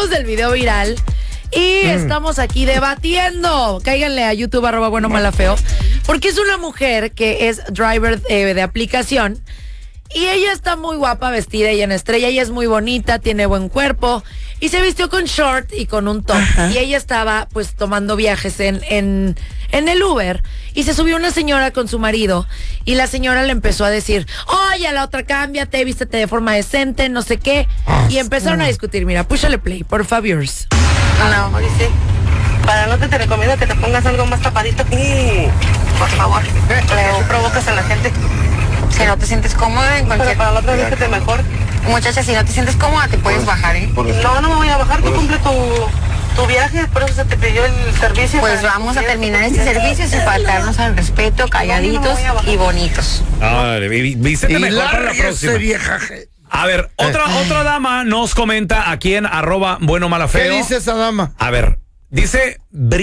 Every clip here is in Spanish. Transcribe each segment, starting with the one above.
vimos el video viral y estamos aquí debatiendo. Cáiganle a YouTube @buenomalafeo, porque es una mujer que es driver de aplicación y ella está muy guapa vestida y en estrella. Ella es muy bonita, tiene buen cuerpo y se vistió con short y con un top. Ajá. Y ella estaba pues tomando viajes en el Uber y se subió una señora con su marido y la señora le empezó a decir: oye, a la otra cámbiate, vístete de forma decente, no sé qué. Y empezaron a discutir. Mira, púchale play, por favor. No, dice, para no te recomiendo que te pongas algo más tapadito. Por favor, le provocas a la gente. Si no te sientes cómoda en cualquier... Pero para la otra vez que te mejor. Muchacha, si no te sientes cómoda, te puedes bajar, ¿eh? No me voy a bajar, tú cumple tu viaje, por eso se te pidió el servicio. Pues vamos a terminar este servicio sin faltarnos al respeto, calladitos y bonitos. Vístete mejor para la próxima. Vieja. A ver, otra dama nos comenta aquí en @buenomalafeo. ¿Qué dice esa dama? A ver, dice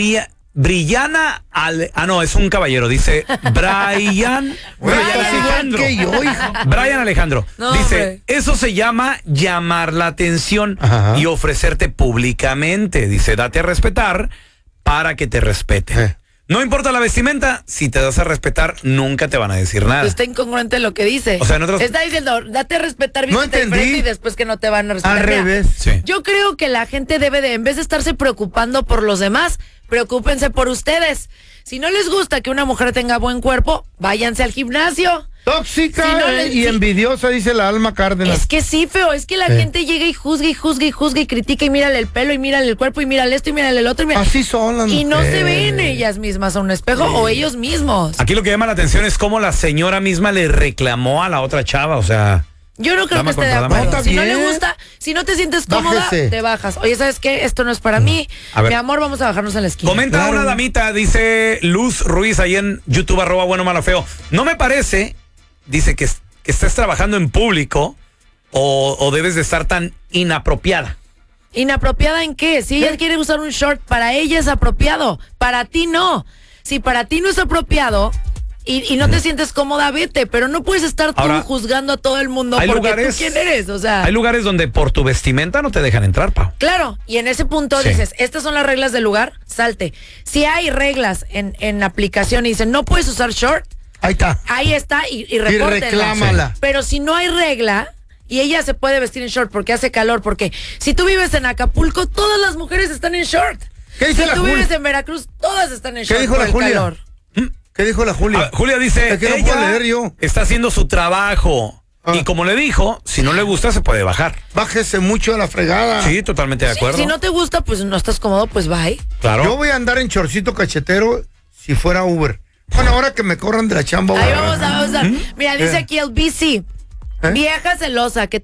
Brillana no, es un caballero, dice Brian Alejandro. Brian Alejandro. No, dice, hombre. eso se llama llamar la atención. Ajá. Y ofrecerte públicamente. Dice, date a respetar para que te respeten. No importa la vestimenta, si te das a respetar, nunca te van a decir nada. Está incongruente lo que dice. O sea, está diciendo, date a respetar, vístete de frente y después que no te van a respetar. Al revés. Sí. Yo creo que la gente debe de, en vez de estarse preocupando por los demás, preocúpense por ustedes. Si no les gusta que una mujer tenga buen cuerpo, váyanse al gimnasio. Tóxica y envidiosa, dice la Alma Cárdenas. Es que sí, feo, es que la gente llega y juzga y juzga y juzga y critica y mírale el pelo y mírale el cuerpo y mírale esto y mírale el otro. Así son las mujeres. Y no se ven ellas mismas a un espejo o ellos mismos. Aquí lo que llama la atención es cómo la señora misma le reclamó a la otra chava, o sea... Yo no creo que esté de acuerdo. Si no le gusta, si no te sientes cómoda, te bajas. Oye, ¿sabes qué? Esto no es para mí. Mi amor, vamos a bajarnos en la esquina. Comenta una damita, dice Luz Ruiz, ahí en YouTube, @buenomalafeo. No me parece, dice que estés trabajando en público o debes de estar tan inapropiada. ¿Inapropiada en qué? Si ella quiere usar un short, para ella es apropiado. Para ti no. Si para ti no es apropiado... Y no te sientes cómoda, vete, pero no puedes estar tú juzgando a todo el mundo porque tú quién eres, o sea. Hay lugares donde por tu vestimenta no te dejan entrar, Pau. Claro, y en ese punto dices, estas son las reglas del lugar, salte. Si hay reglas en la aplicación y dicen, no puedes usar short, ahí está y repórtenla. Y reclámala. Pero si no hay regla y ella se puede vestir en short porque hace calor, porque si tú vives en Acapulco, todas las mujeres están en short. ¿Qué dice si tú vives en Veracruz, todas están en short. ¿Qué dijo por la el Julia? calor. ¿Qué dijo la Julia? Julia dice, que no ella puedo leer yo. Está haciendo su trabajo. Y como le dijo, si no le gusta, se puede bajar. Bájese mucho a la fregada. Sí, totalmente de acuerdo. Si no te gusta, pues no estás cómodo, pues bye. Claro. Yo voy a andar en chorcito cachetero si fuera Uber. Bueno, ahora que me corran de la chamba. Ahí vamos a. Mira, dice aquí el BC. Vieja celosa, que